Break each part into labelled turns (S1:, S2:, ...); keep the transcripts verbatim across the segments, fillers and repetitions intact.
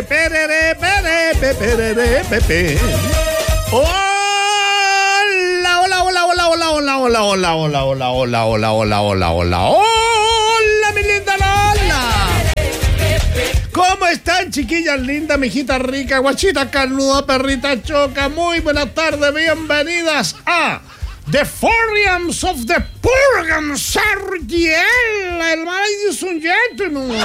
S1: perere, pere, pe, perere, pe, pe. Hola, hola, hola, hola, hola, hola, hola, hola, hola, hola, hola, hola, hola, hola, hola, hola, mi linda Lola. ¿Cómo están, chiquillas lindas, mijitas ricas, guachitas carnudas, perritas choca? Muy buenas tardes, bienvenidas a The Forums of the Purgam Sardiel, el Ladies and Gentlemen.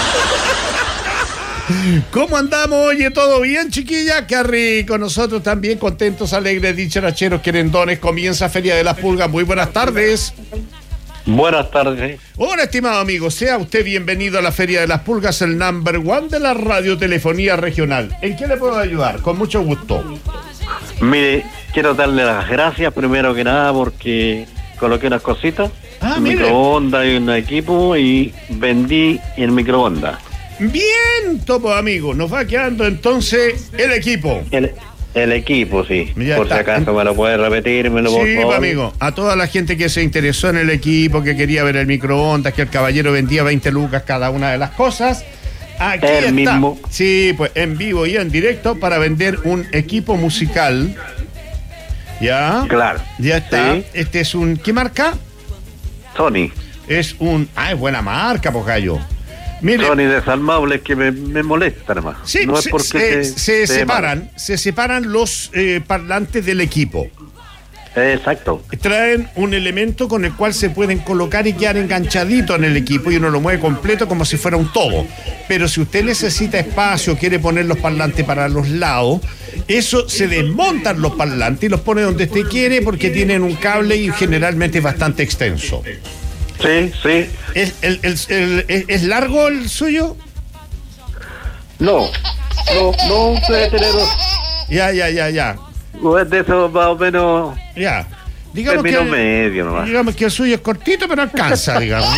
S1: ¿Cómo andamos? Oye, ¿todo bien, chiquilla? Qué rico. Nosotros también contentos, alegres, dicharacheros, querendones. Comienza Feria de las Pulgas. Muy buenas tardes.
S2: Buenas tardes.
S1: Hola, estimado amigo. Sea usted bienvenido a la Feria de las Pulgas, el number one de la radiotelefonía regional. ¿En qué le puedo ayudar? Con mucho gusto.
S2: Mire, quiero darle las gracias primero que nada porque coloqué unas cositas,
S1: Ah,
S2: un
S1: mire.
S2: microondas y un equipo y vendí el microondas.
S1: Bien, topo, amigo. Nos va quedando entonces el equipo.
S2: El, el equipo, sí.
S1: Ya
S2: Por
S1: está.
S2: si acaso me lo puede repetir, me lo por
S1: Sí,
S2: favor.
S1: pues, amigo, a toda la gente que se interesó en el equipo, que quería ver el microondas, que el caballero vendía veinte lucas cada una de las cosas, aquí
S2: El
S1: está.
S2: mismo.
S1: Sí, pues en vivo y en directo para vender un equipo musical. ¿Ya?
S2: Claro.
S1: Ya está.
S2: Sí.
S1: Este es un... ¿Qué marca?
S2: Sony.
S1: Es un... Ah, es buena marca, pues, gallo. Mire,
S2: Sony desarmables que me, me molesta nomás.
S1: sí,
S2: no es
S1: se,
S2: porque
S1: se-
S2: te-
S1: se
S2: te
S1: separan, se separan los eh, parlantes del equipo.
S2: mal. Exacto.
S1: Traen un elemento con el cual se pueden colocar y quedar enganchaditos en el equipo y uno lo mueve completo como si fuera un todo. Pero si usted necesita espacio, quiere poner los parlantes para los lados, eso se desmontan los parlantes y los pone donde usted quiere porque tienen un cable y generalmente es bastante extenso.
S2: Sí, sí.
S1: ¿Es, el- el- el- es- ¿es largo el suyo?
S2: No, no, no puede tener dos.
S1: Ya, ya, ya, ya.
S2: Pues de eso más o menos
S1: Ya. Digamos que,
S2: término medio nomás.
S1: digamos que el suyo es cortito, pero alcanza, digamos.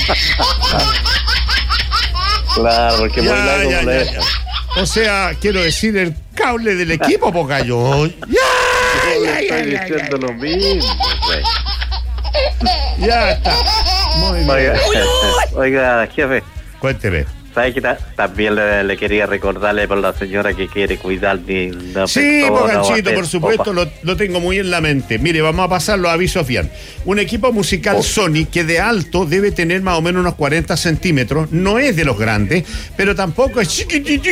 S2: Claro, porque muy
S1: Ya,
S2: largo
S1: ya,
S2: molesta.
S1: ya, ya. O sea, quiero decir, el cable del equipo, Pocayo. Ya,
S2: Yo
S1: ya,
S2: le
S1: ya,
S2: estoy
S1: ya,
S2: diciendo
S1: ya.
S2: lo mismo, güey.
S1: Ya está. Muy bien.
S2: Oiga, oiga, jefe,
S1: Cuénteme.
S2: ¿sabe que ta- también le, le quería recordarle por la señora que quiere cuidar de una
S1: Sí,
S2: persona o
S1: Poganchito,
S2: hacer
S1: por supuesto,
S2: opa?
S1: lo, lo tengo muy en la mente. Mire, vamos a pasar los avisos bien. Un equipo musical
S2: Oh.
S1: Sony que de alto debe tener más o menos unos cuarenta centímetros. No es de los grandes, pero tampoco es chiquitito.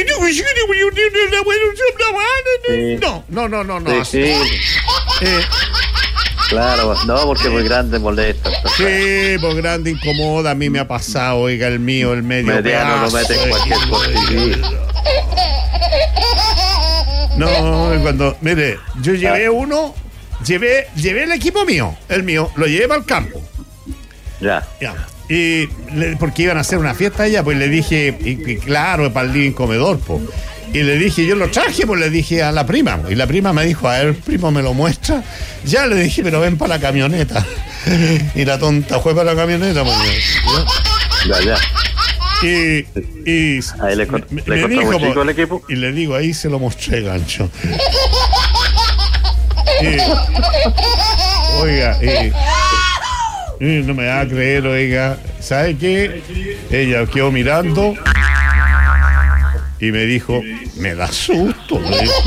S2: Sí.
S1: No, no, no, no, no.
S2: Sí, sí,
S1: Eh,
S2: claro, no, porque muy grande molesta.
S1: Sí, pues grande incomoda, a mí me ha pasado, oiga, el mío, el medio
S2: Mediano lo
S1: pedazo,
S2: mete en
S1: eh.
S2: cualquier cosa.
S1: No, cuando, mire, yo llevé uno, llevé, llevé el equipo mío, el mío, lo llevé para el campo,
S2: Ya.
S1: ya, y le- porque iban a hacer una fiesta allá, pues le dije, y, y claro, para el living comedor, pues. Y le dije, yo lo traje, pues le dije a la prima. Y la prima me dijo, a ver, primo, me lo muestra. Ya le dije, pero ven para la camioneta. Y la tonta fue para la camioneta. Pues,
S2: Ya, ya.
S1: y, y
S2: Ahí le con-
S1: me-
S2: le
S1: me
S2: costó muy
S1: dijo,
S2: chico
S1: pues,
S2: el equipo.
S1: y le digo, ahí se lo mostré, gancho. Y, oiga, y, y no me va a creer, oiga. ¿Sabe qué? Ella quedó mirando y me dijo, me da susto. Me dijo.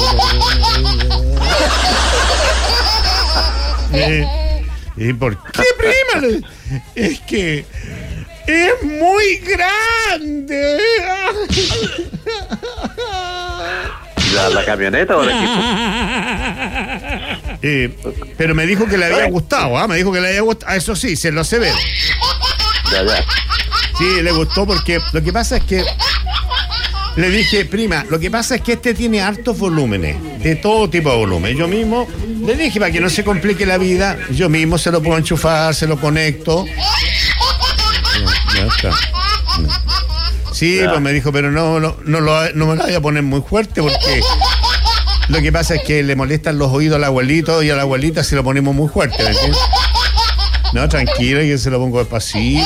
S1: Eh, ¿Y por qué, prima? Le- Es que es muy grande.
S2: Ya, ¿la camioneta o el equipo?
S1: Eh, pero me dijo que le había gustado, ¿ah? Me dijo que le había gustado. Eso sí, se lo sé ver.
S2: Ya, ya.
S1: Sí, le gustó porque lo que pasa es que le dije, prima, lo que pasa es que este tiene hartos volúmenes, de todo tipo de volumen. Yo mismo le dije, para que no se complique la vida, yo mismo se lo puedo enchufar, se lo conecto. Ya está. Sí,
S2: Ya.
S1: pues me dijo, pero no, no, no, lo, no me lo voy a poner muy fuerte porque lo que pasa es que le molestan los oídos al abuelito y a la abuelita si lo ponemos muy fuerte, ¿me entiendes? No, tranquilo, yo se lo pongo despacito.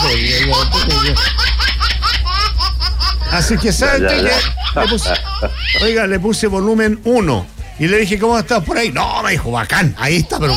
S1: Así que, ¿sabes
S2: Ya, ya,
S1: qué?
S2: ya.
S1: Le puse- oiga, le puse volumen uno. Y le dije, ¿cómo estás por ahí? No, me dijo, bacán, ahí está, pero...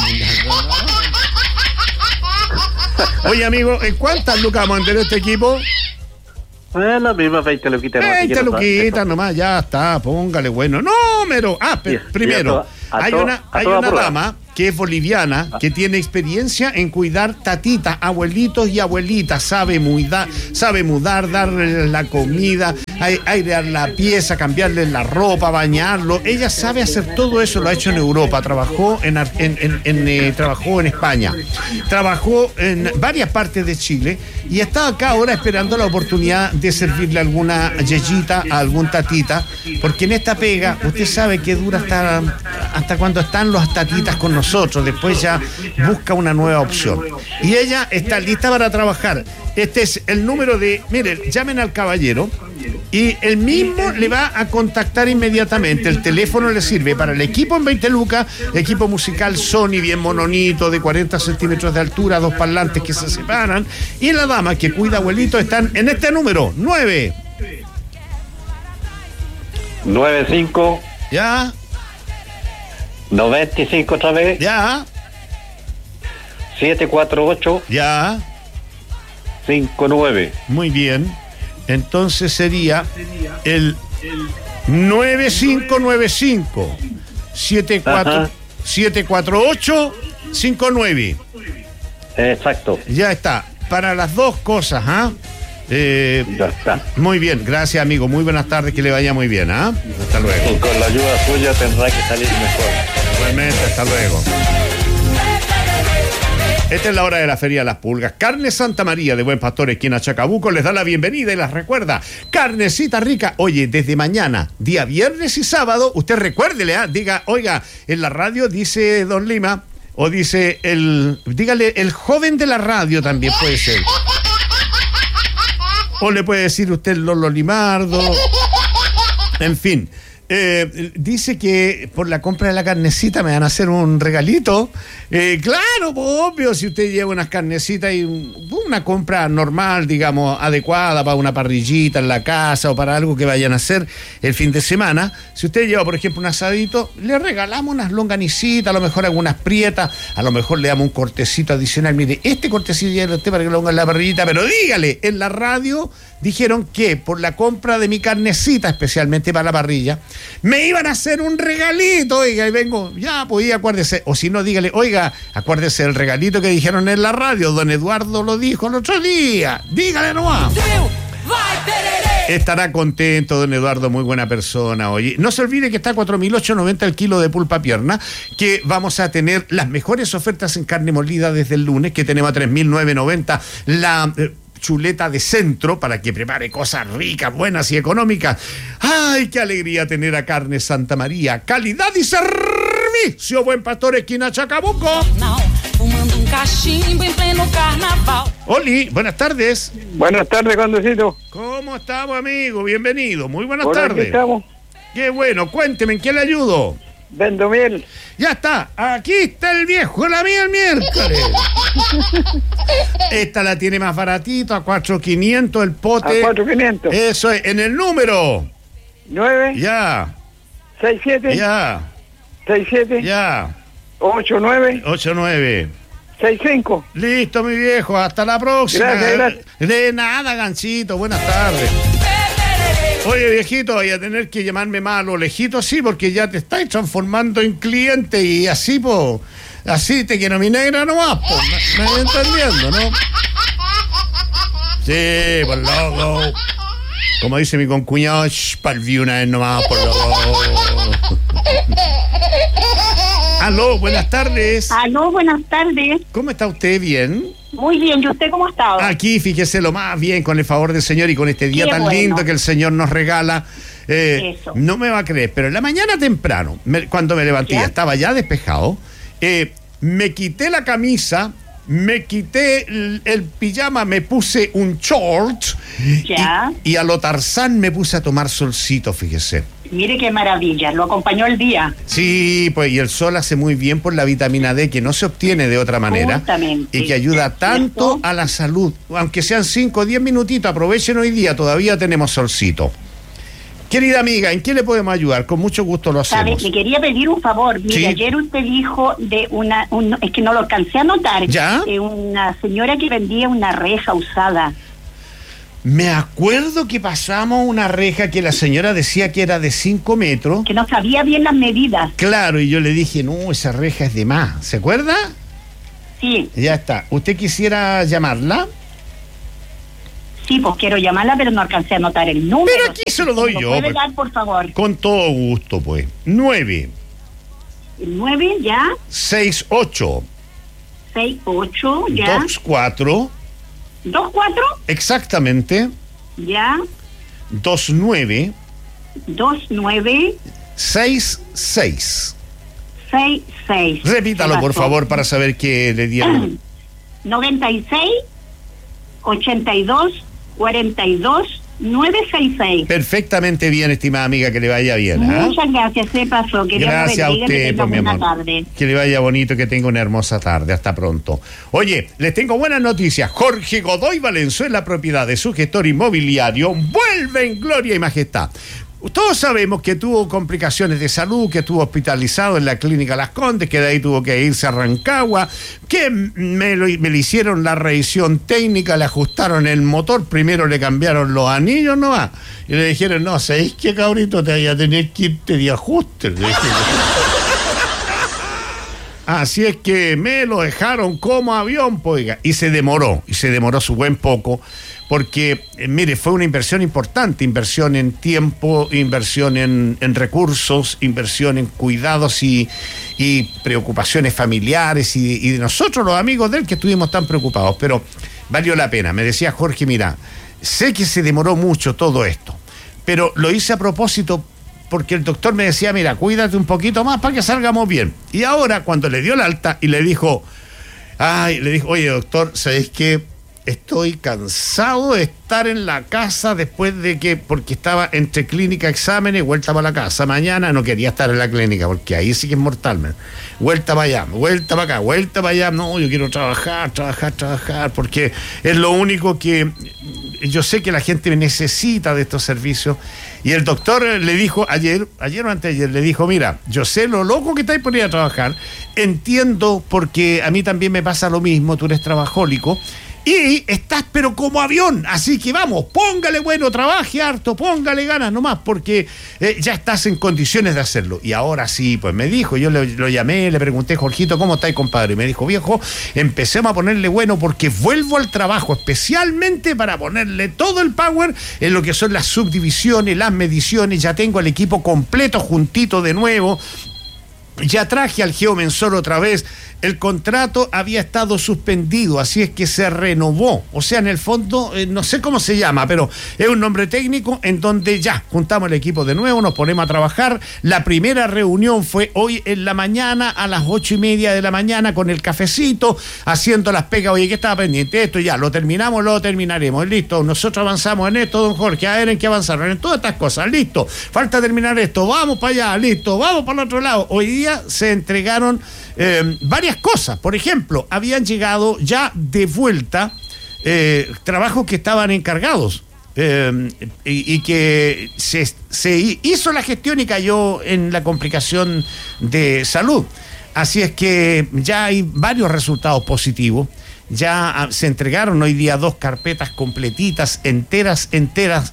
S1: Oye, amigo, ¿en cuántas lucas vamos a vender este equipo?
S2: Eh, la misma veinte luquitas.
S1: veinte luquitas nomás, ya está, póngale bueno. Número. Ah, pero
S2: Sí,
S1: primero,
S2: sí, a to- a
S1: hay
S2: to-
S1: una,
S2: a
S1: hay
S2: toda
S1: una
S2: prueba.
S1: dama que es boliviana, que tiene experiencia en cuidar tatitas, abuelitos y abuelitas, sabe mudar, sabe mudar, darle la comida, ai- airear la pieza, cambiarle la ropa, bañarlo. Ella sabe hacer todo eso, lo ha hecho en Europa, trabajó en, Ar- en, en- en, eh, trabajó en España, trabajó en varias partes de Chile y está acá ahora esperando la oportunidad de servirle alguna yeyita a algún tatita, porque en esta pega usted sabe que dura hasta, hasta cuando están los tatitas con nosotros, después ya busca una nueva opción. Y ella está lista para trabajar. Este es el número de, miren, llamen al caballero y él mismo le va a contactar inmediatamente. El teléfono le sirve para el equipo en veinte lucas, equipo musical Sony bien mononito, de cuarenta centímetros de altura, dos parlantes que se separan, y la dama que cuida abuelito están en este número, nueve.
S2: nueve cinco
S1: Ya,
S2: noventa y cinco otra vez.
S1: ya,
S2: siete cuatro ocho
S1: ya.
S2: cinco nueve.
S1: Muy bien. Entonces sería el nueve cinco nueve cinco siete cuatro ocho cinco nueve.
S2: Exacto.
S1: Ya está. Para las dos cosas, ¿ah? Eh,
S2: Ya está.
S1: muy bien, gracias amigo. Muy buenas tardes, que le vaya muy bien, ¿ah? Hasta luego.
S2: Y con la ayuda suya tendrá que salir mejor.
S1: Igualmente, hasta luego. Esta es la hora de la Feria de las Pulgas. Carne Santa María de Buen Pastor, esquina Chacabuco, les da la bienvenida y las recuerda. Carnecita rica. Oye, desde mañana, día viernes y sábado, usted recuérdele, ¿ah? Diga, oiga, en la radio dice Don Lima, o dice el, dígale, el joven de la radio también puede ser. O le puede decir usted Lolo Limardo. En fin. Eh, dice que por la compra de la carnecita me van a hacer un regalito. Eh, claro, pues, obvio, si usted lleva unas carnecitas y un- una compra normal, digamos, adecuada para una parrillita en la casa o para algo que vayan a hacer el fin de semana. Si usted lleva, por ejemplo, un asadito, le regalamos unas longanicitas, a lo mejor algunas prietas, a lo mejor le damos un cortecito adicional. Mire, este cortecito ya lo usted para que lo ponga en la parrillita, pero dígale, en la radio dijeron que por la compra de mi carnecita, especialmente para la parrilla, me iban a hacer un regalito, oiga, y vengo, ya, pues y acuérdese, o si no, dígale, oiga, acuérdese del regalito que dijeron en la radio, don Eduardo lo dijo el otro día, dígale nomás. Estará contento don Eduardo, muy buena persona. Oye, no se olvide que está a cuatro mil ochocientos noventa el kilo de pulpa pierna, que vamos a tener las mejores ofertas en carne molida desde el lunes, que tenemos a tres mil novecientos noventa la eh, chuleta de centro para que prepare cosas ricas, buenas y económicas. ¡Ay, qué alegría tener a Carne Santa María! Calidad y servicio, Buen Pastor, esquina Chacabuco.
S3: Fumando un cachimbo en pleno carnaval.
S1: Oli, buenas tardes.
S4: Buenas tardes, Condecito.
S1: ¿Cómo estamos, amigo? Bienvenido. Muy buenas
S4: Por aquí
S1: tardes.
S4: estamos.
S1: Qué bueno, cuénteme, ¿en qué le ayudo?
S4: Vendo miel.
S1: Ya está, aquí está el viejo, la mía el miércoles. Esta la tiene más baratito, a cuatro mil quinientos el pote.
S4: A cuatro mil quinientos.
S1: Eso es, en el número.
S4: nueve,
S1: Ya,
S4: seis, siete,
S1: ya,
S4: seis, siete,
S1: ya.
S4: ocho, nueve,
S1: ocho nueve.
S4: seis, cinco.
S1: Listo, mi viejo, hasta la próxima.
S4: Gracias, gracias.
S1: De nada, ganchito, buenas tardes. Oye, viejito, voy a tener que llamarme más a lo lejito, sí, porque ya te estáis transformando en cliente y así, po, así te quiero mi negra nomás, po, me, me voy entendiendo, ¿no? Sí, por loco. Como dice mi concuñado, palví una vez nomás, por loco. Aló, buenas tardes.
S5: Aló, buenas tardes.
S1: ¿Cómo está usted? ¿Bien?
S5: Muy bien, ¿y usted cómo ha estado?
S1: Aquí, fíjese lo más bien, con el favor del Señor y con este día
S5: Qué
S1: tan
S5: bueno.
S1: lindo que el Señor nos regala. Eh,
S5: Eso.
S1: no me va a creer, pero en la mañana temprano, me- cuando me levanté,
S5: ¿Ya?
S1: ya estaba ya despejado, eh, me quité la camisa, me quité el, el pijama, me puse un short
S5: Ya.
S1: y, y a lo Tarzán me puse a tomar solcito, fíjese.
S5: Mire qué maravilla, lo acompañó el día.
S1: Sí, pues y el sol hace muy bien por la vitamina D, que no se obtiene de otra manera.
S5: Justamente.
S1: Y que ayuda tanto
S5: ¿Cierto?
S1: a la salud. Aunque sean cinco o diez minutitos, aprovechen hoy día, todavía tenemos solcito. Querida amiga, ¿en qué le podemos ayudar? Con mucho gusto lo
S5: ¿Sabe?
S1: hacemos.
S5: Le quería pedir un favor. Mire,
S1: Sí.
S5: ayer usted dijo de una, un- es que no lo alcancé a notar,
S1: ¿Ya?
S5: de una señora que vendía una reja usada.
S1: Me acuerdo que pasamos una reja que la señora decía que era de cinco metros.
S5: Que no sabía bien las medidas.
S1: Claro, y yo le dije, no, esa reja es de más. ¿Se acuerda?
S5: Sí,
S1: Ya está. ¿Usted quisiera llamarla?
S5: sí, pues quiero llamarla, pero no alcancé a anotar el número.
S1: Pero aquí se lo doy
S5: ¿Me
S1: yo,
S5: puede
S1: pues.
S5: dar, por favor?
S1: Con todo gusto, pues. nueve
S5: El nueve, ya.
S1: seis ocho
S5: seis, ocho, ya.
S1: dos cuatro
S5: dos, cuatro,
S1: exactamente
S5: ya.
S1: dos nueve
S5: dos, nueve,
S1: seis seis.
S5: seis, seis.
S1: Repítalo, por favor, para saber qué le dieron.
S5: noventa y seis, ochenta y dos, cuarenta y dos, novecientos sesenta y seis.
S1: Perfectamente bien, estimada amiga, que le vaya bien. ¿eh?
S5: Muchas gracias, se pasó. Que Dios lo
S1: Gracias a
S5: bendiga, que
S1: usted,
S5: tenga
S1: pues, mi
S5: buena
S1: amor.
S5: tarde.
S1: Que le vaya bonito, que tenga una hermosa tarde. Hasta pronto. Oye, les tengo buenas noticias. Jorge Godoy Valenzuela, propiedad de su gestor inmobiliario, vuelve en gloria y majestad. Todos sabemos que tuvo complicaciones de salud, que estuvo hospitalizado en la clínica Las Condes, que de ahí tuvo que irse a Rancagua, que me, lo, me le hicieron la revisión técnica, le ajustaron el motor, primero le cambiaron los anillos nomás, y le dijeron, no, ¿sabéis qué, cabrito? Te vaya a tener que irte de ajuste. Le dije. Así es que me lo dejaron como avión, pues, oiga, y se demoró, y se demoró su buen poco, porque, eh, mire, fue una inversión importante, inversión en tiempo, inversión en, en recursos, inversión en cuidados y, y preocupaciones familiares, y, y de nosotros los amigos de él que estuvimos tan preocupados, pero valió la pena. Me decía Jorge, mira, sé que se demoró mucho todo esto, pero lo hice a propósito porque el doctor me decía, mira, cuídate un poquito más para que salgamos bien. Y ahora, cuando le dio el alta y le dijo, ay, le dijo, oye, doctor, ¿sabes qué? Estoy cansado de estar en la casa después de que, porque estaba entre clínica, exámenes, vuelta para la casa. Mañana no quería estar en la clínica, porque ahí sí que es mortal, man. Vuelta para allá, vuelta para acá, vuelta para allá. No, yo quiero trabajar, trabajar, trabajar, porque es lo único que yo sé que la gente necesita de estos servicios. Y el doctor le dijo ayer, ayer o anteayer, le dijo, mira, yo sé lo loco que estáis por ir a trabajar, entiendo, porque a mí también me pasa lo mismo, tú eres trabajólico, y estás pero como avión, así que vamos, póngale bueno, trabaje harto, póngale ganas nomás, porque eh, ya estás en condiciones de hacerlo. Y ahora sí, pues me dijo, yo le, lo llamé, le pregunté, Jorgito, ¿cómo estáis, compadre? Y me dijo, viejo, empecemos a ponerle bueno porque vuelvo al trabajo, especialmente para ponerle todo el power en lo que son las subdivisiones, las mediciones, ya tengo el equipo completo, juntito de nuevo. Ya traje al geomensor otra vez. El contrato había estado suspendido, así es que se renovó. O sea, en el fondo, eh, no sé cómo se llama, pero es un nombre técnico en donde ya juntamos el equipo de nuevo, nos ponemos a trabajar. La primera reunión fue hoy en la mañana, a las ocho y media de la mañana, con el cafecito, haciendo las pegas. Oye, ¿qué estaba pendiente? Esto ya, lo terminamos, lo terminaremos. Listo, nosotros avanzamos en esto, don Jorge. A ver en qué avanzaron, en todas estas cosas. Listo, falta terminar esto, vamos para allá, listo, vamos para el otro lado. Hoy día se entregaron eh, varias cosas. Por ejemplo, habían llegado ya de vuelta eh, trabajos que estaban encargados eh, y, y que se, se hizo la gestión y cayó en la complicación de salud. Así es que ya hay varios resultados positivos. Ya se entregaron hoy día dos carpetas completitas, enteras, enteras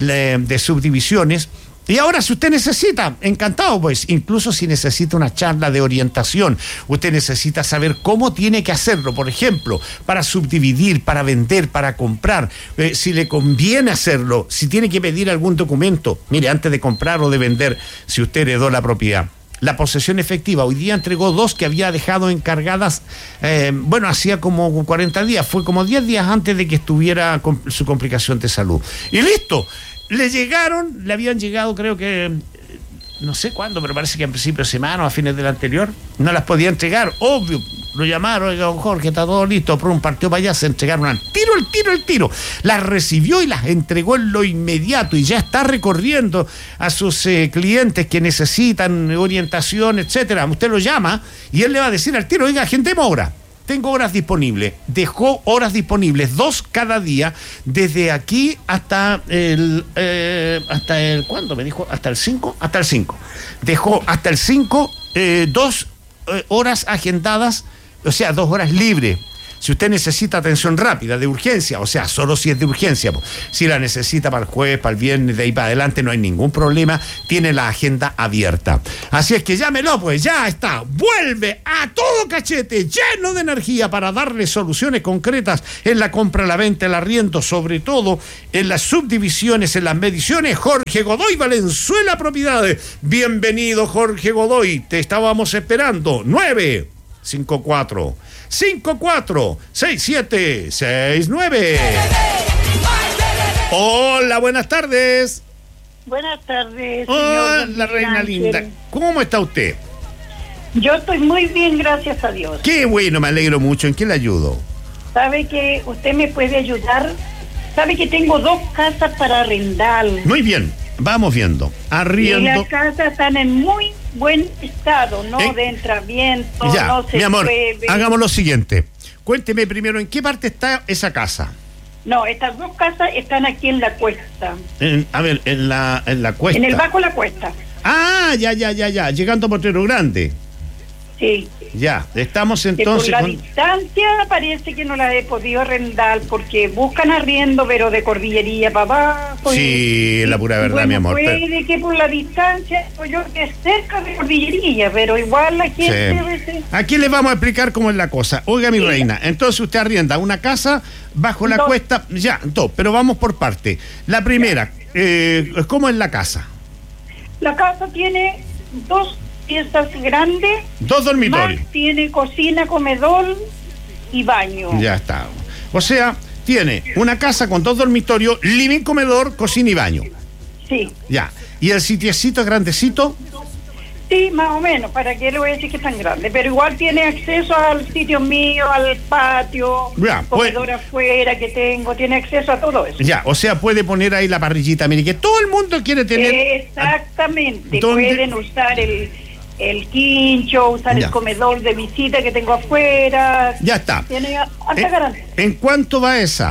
S1: de subdivisiones. Y ahora, si usted necesita, encantado, pues, incluso si necesita una charla de orientación, usted necesita saber cómo tiene que hacerlo, por ejemplo, para subdividir, para vender, para comprar, eh, si le conviene hacerlo, si tiene que pedir algún documento, mire, antes de comprar o de vender, si usted heredó la propiedad. La posesión efectiva, hoy día entregó dos que había dejado encargadas, eh, bueno, hacía como cuarenta días, fue como diez días antes de que estuviera con su complicación de salud. Y listo. Le llegaron, le habían llegado, creo que, no sé cuándo, pero parece que en principio de semana o a fines del anterior, no las podía entregar, obvio, lo llamaron, oiga, don Jorge, está todo listo, por un partido para allá, se entregaron al tiro, el tiro, el tiro, las recibió y las entregó en lo inmediato y ya está recorriendo a sus eh, clientes que necesitan orientación, etcétera. Usted lo llama y él le va a decir al tiro, oiga, gente, obra. Tengo horas disponibles, dejó horas disponibles, dos cada día, desde aquí hasta el, eh, hasta el, ¿cuándo me dijo? ¿Hasta el cinco? Hasta el cinco. Dejó hasta el cinco, eh, dos eh, horas agendadas, o sea, dos horas libres. Si usted necesita atención rápida, de urgencia, o sea, solo si es de urgencia, po. Si la necesita para el jueves, para el viernes, de ahí para adelante, no hay ningún problema, tiene la agenda abierta. Así es que llámelo, pues ya está, vuelve a todo cachete, lleno de energía para darle soluciones concretas en la compra, la venta, el arriendo, sobre todo en las subdivisiones, en las mediciones. Jorge Godoy Valenzuela Propiedades. Bienvenido, Jorge Godoy, te estábamos esperando. nueve cinco cuatro cinco cuatro seis siete seis nueve. Hola, buenas tardes.
S5: Buenas tardes,
S1: Hola,
S5: señor
S1: reina
S5: Ángel.
S1: linda. ¿Cómo está usted?
S5: Yo estoy muy bien, gracias a Dios.
S1: Qué bueno, me alegro mucho. ¿En qué le ayudo?
S5: Sabe que usted me puede ayudar. Sabe que tengo dos casas para arrendar.
S1: Muy bien, vamos viendo.
S5: Y
S1: Arriendo.
S5: las casas están en muy buen estado, no
S1: ¿Eh?
S5: de entramiento,
S1: Ya,
S5: no se
S1: mi amor,
S5: llueve.
S1: hagamos lo siguiente. Cuénteme primero, ¿en qué parte está esa casa?
S5: No, estas dos casas están aquí en la cuesta,
S1: En- a ver, en la, en la cuesta.
S5: en el bajo la cuesta.
S1: Ah, ya, ya, ya, ya. Llegando a Potrero Grande.
S5: Sí,
S1: Ya, estamos
S5: que por
S1: entonces
S5: la
S1: con...
S5: distancia parece que no la he podido arrendar porque buscan arriendo, pero de Cordillería para abajo.
S1: Sí,
S5: y-
S1: la pura
S5: y
S1: verdad,
S5: bueno,
S1: mi amor,
S5: Puede
S1: pero-
S5: que por la distancia, pues yo que es cerca de Cordillería, pero igual la gente...
S1: Sí.
S5: a veces-
S1: Aquí les vamos a explicar cómo es la cosa. Oiga, mi
S5: Sí.
S1: reina, entonces usted arrienda una casa bajo la
S5: Dos.
S1: cuesta, ya, dos, pero vamos por parte. La primera, eh, ¿cómo es la casa?
S5: La casa tiene dos piezas grandes,
S1: Dos
S5: más
S1: dormitorios.
S5: tiene cocina, comedor y baño.
S1: Ya está. O sea, tiene una casa con dos dormitorios, living, comedor, cocina y baño.
S5: Sí,
S1: Ya. ¿Y el sitiecito es grandecito?
S5: sí, más o menos, para qué le voy a decir que es tan grande, pero igual tiene acceso al sitio mío, al patio,
S1: Ya, pues-
S5: comedor afuera que tengo, tiene acceso a todo eso.
S1: Ya, o sea, puede poner ahí la parrillita. Mire, que todo el mundo quiere tener...
S5: Exactamente,
S1: ¿Dónde?
S5: pueden usar el, el quincho, usar
S1: Ya.
S5: el comedor de visita que tengo afuera.
S1: Ya está.
S5: Tiene alta
S1: ¿En,
S5: garantía.
S1: ¿En cuánto va esa?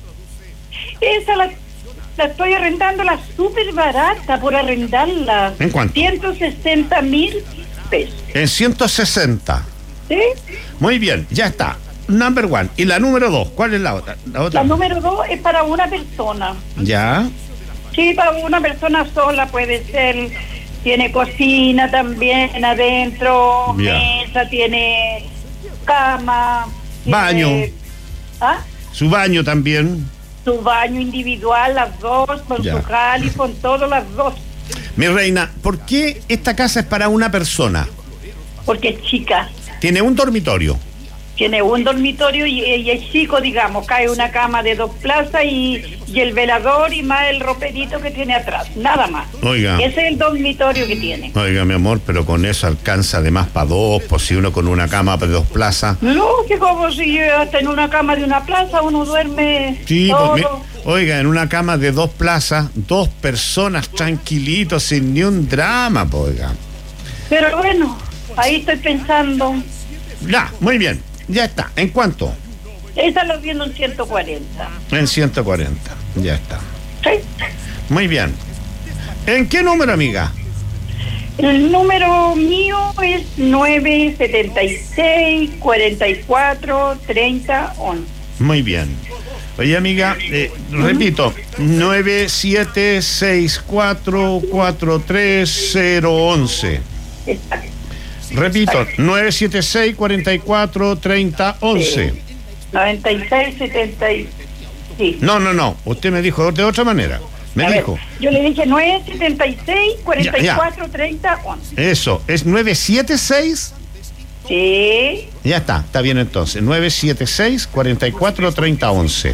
S5: Esa la, la estoy arrendando, la súper barata por arrendarla.
S1: ¿En cuánto?
S5: ciento sesenta mil pesos.
S1: En ciento sesenta.
S5: ¿Sí?
S1: Muy bien, ya está. Number one. ¿Y la número dos? ¿Cuál es la otra? La otra.
S5: La número dos es para una persona.
S1: Ya.
S5: Sí, para una persona sola puede ser. Tiene cocina también adentro,
S1: Ya.
S5: mesa, tiene cama. tiene-
S1: Baño.
S5: ¿Ah?
S1: Su baño también.
S5: Su baño individual, las dos, con
S1: Ya.
S5: su cali, con todo, las dos.
S1: Mi reina, ¿por qué esta casa es para una persona?
S5: Porque es chica.
S1: Tiene un dormitorio.
S5: Tiene un dormitorio y, y es chico, digamos, cae una cama de dos plazas y, y el velador y más el roperito que tiene atrás, nada más.
S1: Oiga.
S5: Ese es el dormitorio que tiene.
S1: Oiga, mi amor, pero con eso alcanza de más para dos, por si uno con una cama de dos plazas.
S5: No, que como si hasta en una cama de una plaza uno duerme
S1: Sí,
S5: todo.
S1: pues, mi- oiga, en una cama de dos plazas, dos personas tranquilitos, sin ni un drama, pues, oiga.
S5: Pero bueno, ahí estoy pensando.
S1: Ya, muy bien, ya está. ¿En cuánto?
S5: Esa lo viendo en ciento cuarenta.
S1: En ciento cuarenta, ya está.
S5: ¿Sí?
S1: Muy bien. ¿En qué número, amiga?
S5: El número mío es nueve siete seis, cuatro cuatro, tres cero, once.
S1: Muy bien. Oye, amiga, eh, repito, nueve siete seis cuatro cuatro tres cero once.
S5: Exacto.
S1: Repito, nueve siete seis cuatro cuatro treinta once.
S5: noventa y seis, setenta y... Sí.
S1: No, no, no. Usted me dijo de otra manera. Me
S5: A ver,
S1: dijo.
S5: yo le dije nueve siete seis, cuatro cuatro,
S1: Ya,
S5: treinta, once.
S1: Eso, es nueve siete seis.
S5: Sí.
S1: Ya está, está bien entonces. nueve siete seis cuatro cuatro treinta once.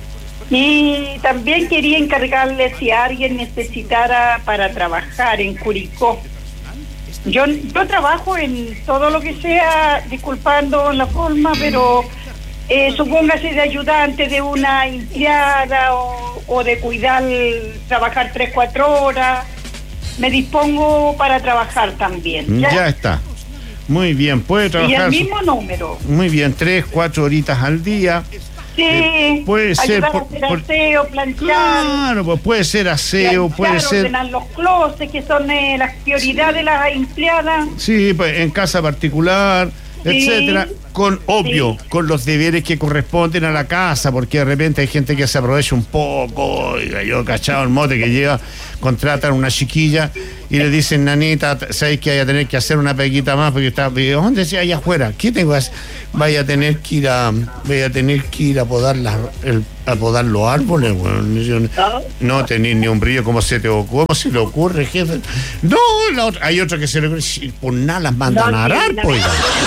S5: Y también quería encargarle si alguien necesitara para trabajar en Curicó. Yo, yo trabajo en todo lo que sea, disculpando la forma, pero eh, supóngase de ayudante de una empleada o, o de cuidar, trabajar tres, cuatro horas. Me dispongo para trabajar también.
S1: Ya,
S5: ¿ya?
S1: está. Muy bien, puede
S5: Y
S1: trabajar.
S5: el mismo número.
S1: Muy bien, tres, cuatro horitas al día.
S5: Sí,
S1: Eh, puede ser
S5: ayudar
S1: por-
S5: a hacer
S1: por-
S5: aseo, planchar.
S1: Claro, pues puede ser aseo,
S5: planchar,
S1: puede ser.
S5: ordenar los closets, que son eh, las prioridades de las empleadas.
S1: Sí, pues en casa particular,
S5: Sí.
S1: etcétera. con, obvio, sí. con los deberes que corresponden a la casa, porque de repente hay gente que se aprovecha un poco. Oiga, yo cachado el mote que llega, contratan a una chiquilla y le dicen, nanita, sabéis que vaya a tener que hacer una peguita más porque está, ¿dónde sea allá afuera? ¿Qué tengo que hacer? Vaya a tener que ir a, vaya a tener que ir a podar las, el, a podar los árboles, bueno, no tenéis ni un brillo, ¿cómo se te ocurre? ¿Cómo se le ocurre, jefe? No, la otra, hay otro que se le ocurre, por nada las mandan no, a arar, pues.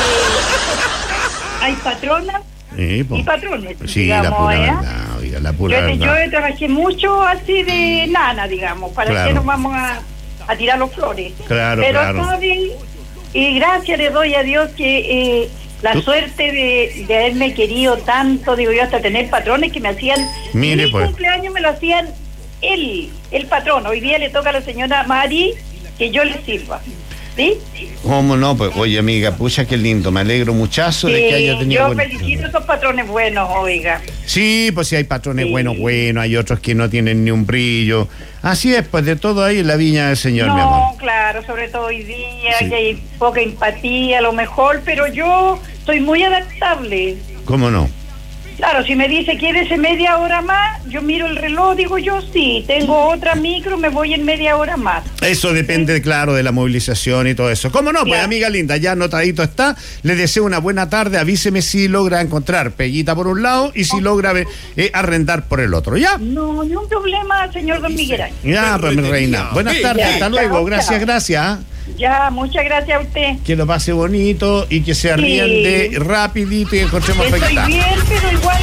S5: Hay patronas sí,
S1: pues.
S5: y patrones,
S1: sí,
S5: digamos,
S1: la pura
S5: ¿eh?
S1: verdad, oiga, la pura
S5: yo,
S1: verdad.
S5: yo trabajé mucho así de nana, digamos, para
S1: claro.
S5: que nos vamos a, a tirar los flores.
S1: Claro,
S5: pero
S1: claro.
S5: todo bien, y gracias le doy a Dios que eh, la ¿Tú? suerte de, de haberme querido tanto, digo yo, hasta tener patrones que me hacían,
S1: Mire,
S5: mi
S1: pues.
S5: cumpleaños me lo hacían él, el patrón. Hoy día le toca a la señora Mari que yo le sirva. ¿Sí?
S1: ¿Cómo no? Pues, oye, amiga, pucha, qué lindo. Me alegro muchacho sí, de que haya tenido...
S5: Yo buen... felicito a esos patrones buenos, oiga.
S1: Sí, pues sí, hay patrones
S5: sí.
S1: buenos, buenos. Hay otros que no tienen ni un brillo. Así es, pues, de todo ahí en la viña del Señor,
S5: no,
S1: mi amor.
S5: No, claro, sobre todo hoy día, sí. que hay poca empatía a lo mejor, pero yo soy muy adaptable.
S1: ¿Cómo no?
S5: Claro, si me dice, ¿quieres media hora más? Yo miro el reloj, digo yo, sí, tengo otra micro, me voy en media hora más.
S1: Eso depende, sí. claro, de la movilización y todo eso. ¿Cómo no? Pues, claro. amiga linda, ya anotadito está. Le deseo una buena tarde, avíseme si logra encontrar peguita por un lado y si oh. logra eh, arrendar por el otro, ¿ya?
S5: No, ni un problema, señor Don Miguel.
S1: Ya, pues, mi reina. Buenas tardes, hasta luego, gracias, gracias.
S5: Ya, muchas gracias a usted.
S1: Que lo pase bonito y que se arriende sí. rapidito y encontremos
S5: Estoy
S1: peguita.
S5: bien, pero igual...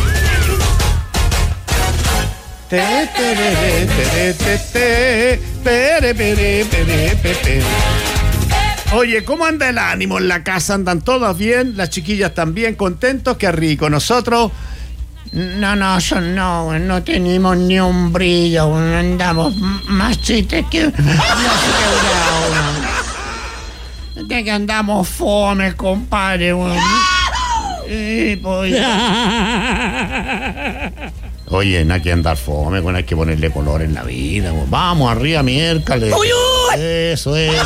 S1: Te, te, te, te, te, te, pere, pere, pere, pere. Oye, ¿cómo anda el ánimo en la casa? ¿Andan todos bien? ¿Las chiquillas están bien? ¿Contentos? ¡Qué rico! Nosotros...
S6: No, no, eso no, no tenemos ni un brillo, andamos más chistes que... De que andamos fome, compadre. Y pues...
S1: Oye, no hay que andar fome, bueno, hay que ponerle color en la vida. Vamos, arriba, miércoles.
S6: ¡Uy, uy!
S1: Eso es.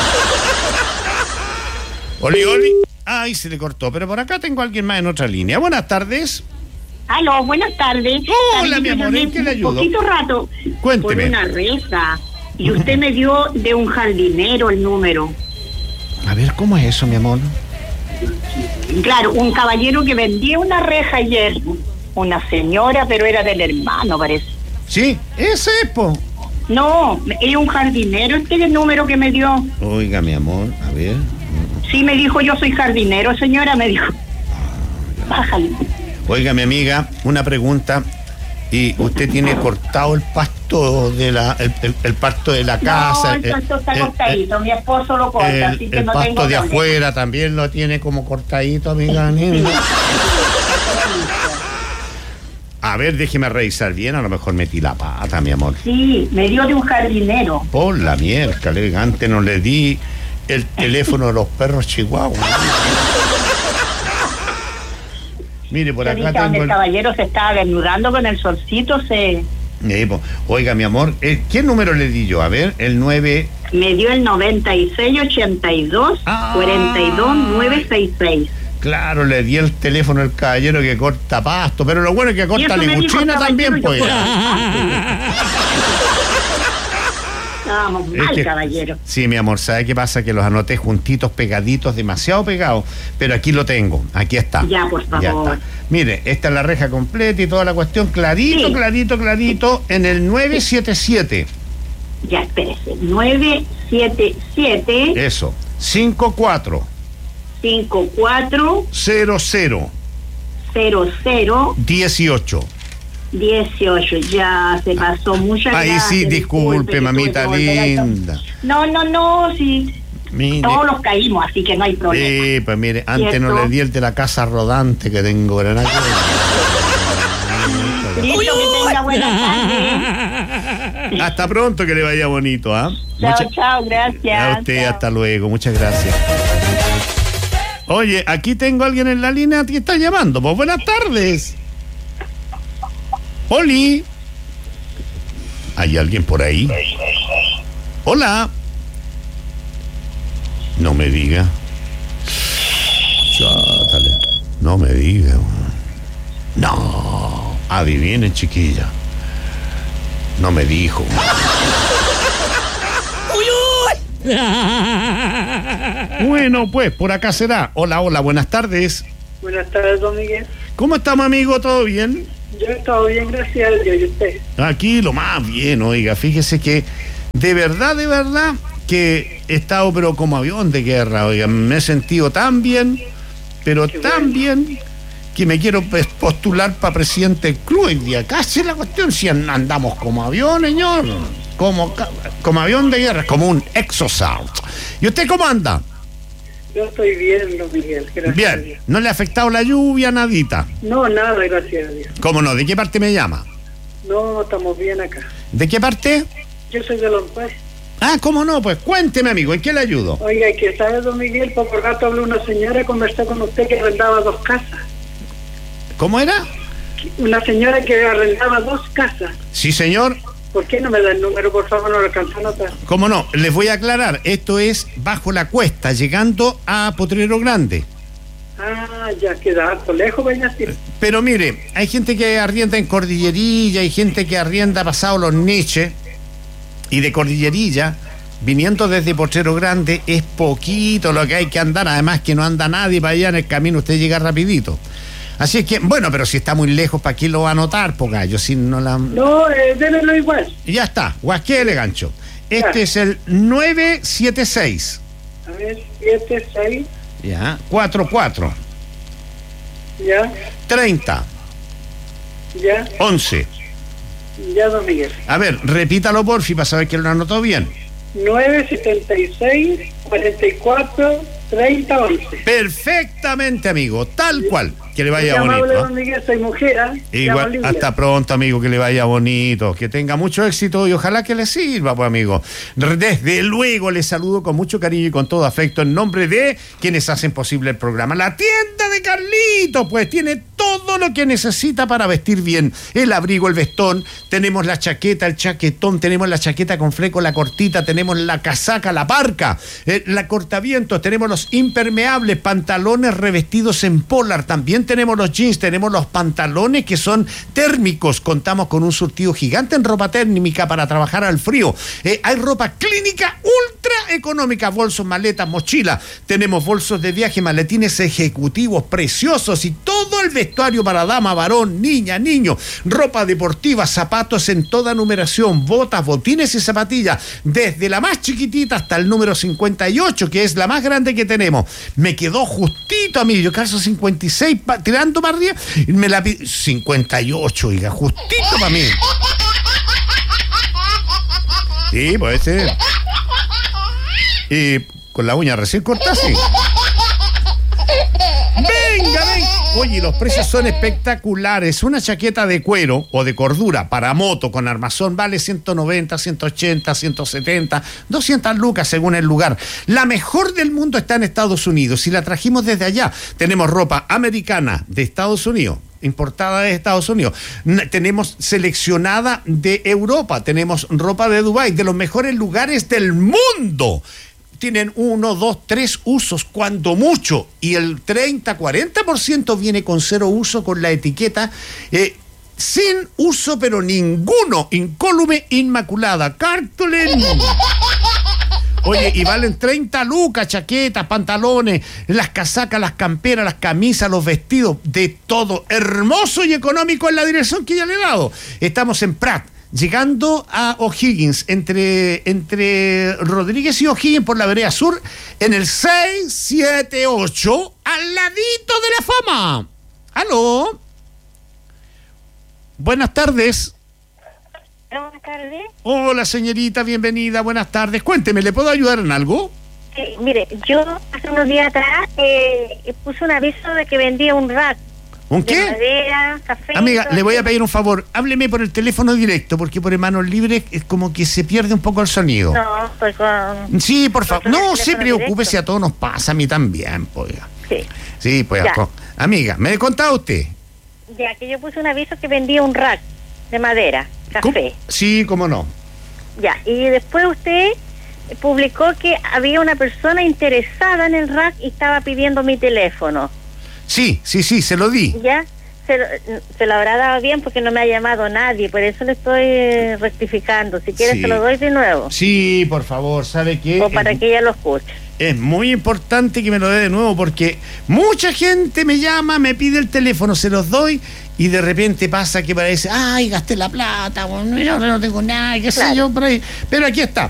S1: Oli, oli. Ay, se le cortó, pero por acá tengo a alguien más en otra línea. Buenas tardes.
S7: Aló, buenas tardes.
S1: Hola, mi amor, ¿en qué le ayudo?
S7: Un poquito rato.
S1: Cuénteme.
S7: Por una reja. Y usted me dio de un jardinero el número.
S1: A ver, ¿cómo es eso, mi amor?
S7: Claro, un caballero que vendía una reja ayer. Una señora, pero era del hermano, parece.
S1: Sí, ese es, po.
S7: No, es un jardinero, este es el número que me dio.
S1: Oiga, mi amor, a ver.
S7: Sí, me dijo, yo soy jardinero, señora, me dijo. Bájale.
S1: Oiga, mi amiga, una pregunta. ¿Y usted tiene cortado el pasto de la el, el, el pasto de la casa?
S7: No, el pasto está el, cortadito, el, mi esposo lo corta,
S1: el,
S7: así que
S1: el
S7: no
S1: pasto
S7: tengo
S1: de
S7: problema.
S1: Afuera también lo tiene como cortadito, amiga. Sí. A ver, déjeme revisar bien, a lo mejor metí la pata, mi amor.
S7: Sí, me dio de un jardinero.
S1: Por la mierda, elegante, no le di el teléfono de los perros chihuahuas. Mire, por acá tengo
S7: el... el caballero se estaba desnudando con el solcito, se...
S1: Eh, oiga, mi amor, eh, ¿qué número le di yo? A ver, el nueve...
S7: Me dio el noventa y seis ochenta y dos cuarenta y dos nueve sesenta y seis.
S1: Claro, le di el teléfono al caballero que corta pasto, pero lo bueno es que corta limuchina también, pues.
S7: Estábamos mal, que, caballero.
S1: Sí, mi amor, ¿sabe qué pasa? Que los anoté juntitos, pegaditos, demasiado pegados, pero aquí lo tengo, aquí está.
S7: Ya, por favor.
S1: Ya está. Mire, esta es la reja completa y toda la cuestión, clarito, sí. clarito, clarito, en el nueve siete siete.
S7: Ya, espérese, nueve siete siete.
S1: Eso, cinco cuatro.
S7: cinco cuatro
S1: cero cero
S7: cero cero
S1: dieciocho
S7: dieciocho. Ya se pasó, muchas
S1: Ahí
S7: gracias.
S1: sí, disculpe, disculpe mamita linda.
S7: No, no, no, sí. Mire. Todos los caímos, así que no hay problema.
S1: Sí, pues mire, antes ¿cierto? No le di el de la casa rodante que tengo. Listo,
S7: que tenga buena tarde.
S1: Hasta pronto, que le vaya bonito, ¿ah? ¿eh?
S7: Chao, Mucha... chao, gracias.
S1: A usted,
S7: chao.
S1: Hasta luego, muchas gracias. Oye, aquí tengo a alguien en la línea que está llamando. Pues buenas tardes. Oli. ¿Hay alguien por ahí? Hola. No me diga. Chátale. No me diga. No. Adivinen, chiquilla. No me dijo. Bueno, pues, por acá será. Hola, hola, buenas tardes.
S4: Buenas tardes, don Miguel.
S1: ¿Cómo estamos, amigo? ¿Todo bien?
S4: Yo he estado bien, gracias a Dios. ¿Y usted?
S1: Aquí lo más bien, oiga. Fíjese que de verdad, de verdad, que he estado pero como avión de guerra, oiga. Me he sentido tan bien, pero
S4: Qué
S1: tan
S4: bueno.
S1: bien, que me quiero pues, postular para presidente del club. Y acá es la cuestión, si andamos como avión, señor. Como, ca- como avión de guerra, como un Exosound. ¿Y usted cómo anda?
S4: Yo estoy bien, don Miguel, gracias a
S1: Bien,
S4: Dios.
S1: ¿no le ha afectado la lluvia, nadita?
S4: No, nada, gracias a Dios.
S1: ¿Cómo no? ¿De qué parte me llama?
S4: No, estamos bien acá.
S1: ¿De qué parte?
S4: Yo soy de Lompay.
S1: Ah, ¿cómo no? Pues cuénteme, amigo, ¿en qué le ayudo?
S4: Oiga, ¿y que sabe, don Miguel? Por rato habló una señora, conversó con usted que arrendaba dos casas.
S1: ¿Cómo era?
S4: Una señora que arrendaba dos casas.
S1: Sí, señor.
S4: ¿Por qué no me da el número, por favor? No lo alcanzó a notar.
S1: ¿Cómo no? Les voy a aclarar, esto es bajo la cuesta, llegando a Potrero Grande.
S4: Ah, ya queda harto lejos, vaya así.
S1: Pero mire, hay gente que arrienda en Cordillerilla, hay gente que arrienda pasado los niches, y de Cordillerilla, viniendo desde Potrero Grande, es poquito lo que hay que andar, además que no anda nadie para allá en el camino, usted llega rapidito. Así es que, bueno, pero si está muy lejos, ¿para qué lo va a anotar, po gallo? Si no la...
S4: No, eh, démelo igual.
S1: Ya está, guasquele gancho. Este
S4: Ya.
S1: es el nueve siete seis.
S4: A ver, siete, seis,
S1: Ya, cuatro cuatro,
S4: ya,
S1: treinta,
S4: ya,
S1: once.
S4: ya, don Miguel.
S1: A ver, repítalo porfi para saber que lo anotó bien.
S4: nueve, setenta y seis, cuarenta y cuatro, treinta, once.
S1: Perfectamente, amigo, tal cual. Que le vaya
S4: Muy amable,
S1: bonito.
S4: don Miguel, soy mujer, ¿eh? Se llama
S1: Igual,
S4: Lidia.
S1: hasta pronto, amigo, que le vaya bonito, que tenga mucho éxito y ojalá que le sirva, pues, amigo. Desde luego le saludo con mucho cariño y con todo afecto en nombre de quienes hacen posible el programa. La tienda de Carlitos, pues, tiene todo lo que necesita para vestir bien. El abrigo, el vestón, tenemos la chaqueta, el chaquetón, tenemos la chaqueta con fleco, la cortita, tenemos la casaca, la parca, eh, la cortavientos, tenemos los impermeables, pantalones revestidos en polar, también tenemos los jeans, tenemos los pantalones que son térmicos, contamos con un surtido gigante en ropa térmica para trabajar al frío. Eh, hay ropa clínica ultra económica, bolsos, maletas, mochila, tenemos bolsos de viaje, maletines ejecutivos preciosos y todo el vestuario para dama, varón, niña, niño, ropa deportiva, zapatos en toda numeración, botas, botines y zapatillas, desde la más chiquitita hasta el número cincuenta y ocho, que es la más grande que tenemos. Me quedó justito a mí, yo calzo cincuenta y seis, pa, tirando para arriba, y me la pi- cincuenta y ocho, oiga, justito para mí. Sí, puede ser. Y con la uña recién cortada, sí. Venga, venga. Oye, los precios son espectaculares. Una chaqueta de cuero o de cordura para moto con armazón vale ciento noventa, ciento ochenta, ciento setenta, doscientas lucas según el lugar. La mejor del mundo está en Estados Unidos y la trajimos desde allá. Tenemos ropa americana de Estados Unidos, importada de Estados Unidos. N- tenemos seleccionada de Europa, tenemos ropa de Dubái, de los mejores lugares del mundo. Tienen uno, dos, tres usos, cuando mucho, y el treinta, cuarenta por ciento viene con cero uso, con la etiqueta eh, sin uso, pero ninguno, incólume, inmaculada, cartulín. Oye, y valen treinta lucas, chaquetas, pantalones, las casacas, las camperas, las camisas, los vestidos, de todo, hermoso y económico en la dirección que ya le he dado. Estamos en Prat, llegando a O'Higgins, entre, entre Rodríguez y O'Higgins por la vereda sur, en el seis siete ocho, al ladito de la Fama. ¿Aló? Buenas tardes.
S8: Buenas tardes.
S1: Hola, señorita, bienvenida, buenas tardes. Cuénteme, ¿le puedo ayudar en algo?
S8: Eh, mire, yo hace unos días atrás eh, puse un aviso de que vendía un rack.
S1: ¿Un
S8: De
S1: qué?
S8: madera, café.
S1: Amiga,
S8: todo
S1: le voy a
S8: eso.
S1: pedir un favor. Hábleme por el teléfono directo, porque por manos libres es como que se pierde un poco el sonido.
S8: No, estoy con...
S1: Sí, por favor.
S8: con el
S1: No se
S8: teléfono
S1: preocupe,
S8: directo.
S1: si a todos nos pasa, a mí también, pues.
S8: Sí.
S1: Sí, pues.
S8: Ya.
S1: co- Amiga, ¿me ha contado usted?
S8: Ya que yo puse un aviso que vendía un rack de madera,
S1: ¿Cómo?
S8: café.
S1: Sí, cómo no.
S8: Ya, y después usted publicó que había una persona interesada en el rack y estaba pidiendo mi teléfono.
S1: Sí, sí, sí, se lo di.
S8: ¿Ya? Se lo, se lo habrá dado bien porque no me ha llamado nadie, por eso le estoy eh, rectificando. Si quiere
S1: Sí.
S8: se lo doy de nuevo.
S1: Sí, por favor, ¿sabe qué?
S8: O para
S1: Es-
S8: que ella lo escuche.
S1: Es muy importante que me lo dé de nuevo porque mucha gente me llama, me pide el teléfono, se los doy y de repente pasa que parece, ay, gasté la plata, bueno, yo no tengo nada, qué sé
S8: Claro.
S1: yo, por ahí. Pero aquí está.